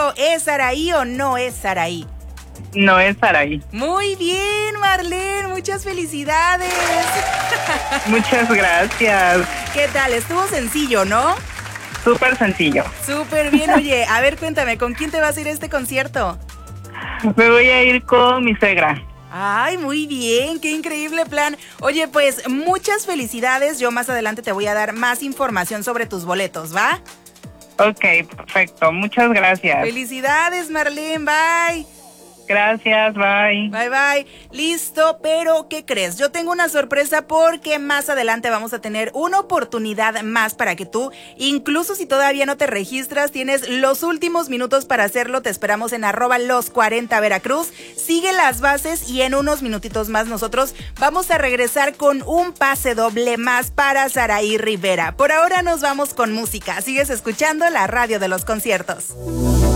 concierto, ¿es Saraí o no es Saraí? No es Saraí. Muy bien, Marlene, muchas felicidades. Muchas gracias. ¿Qué tal? Estuvo sencillo, ¿no? Súper sencillo. Súper bien, oye, a ver, cuéntame, ¿con quién te vas a ir a este concierto? Me voy a ir con mi suegra. Ay, muy bien, qué increíble plan. Oye, pues muchas felicidades, yo más adelante te voy a dar más información sobre tus boletos, ¿va? Ok, perfecto, muchas gracias. Felicidades, Marlene, bye. Gracias, bye. Bye, bye. Listo, pero ¿qué crees? Yo tengo una sorpresa porque más adelante vamos a tener una oportunidad más para que tú, incluso si todavía no te registras, tienes los últimos minutos para hacerlo. Te esperamos en @los40 Veracruz. Sigue las bases y en unos minutitos más nosotros vamos a regresar con un pase doble más para Saraí Rivera. Por ahora nos vamos con música. Sigues escuchando la radio de los conciertos.